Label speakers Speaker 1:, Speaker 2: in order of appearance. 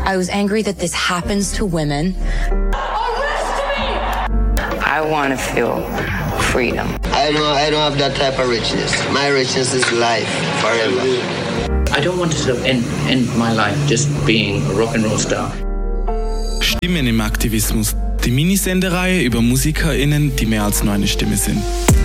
Speaker 1: I was angry that this happens to women.
Speaker 2: I want to feel freedom.
Speaker 3: I don't have that type of richness. My richness is life forever.
Speaker 4: I don't want to sort of end my life just being a Rock'n'Roll star.
Speaker 5: Stimmen im Aktivismus. Die Minisendereihe über MusikerInnen, die mehr als nur eine Stimme sind.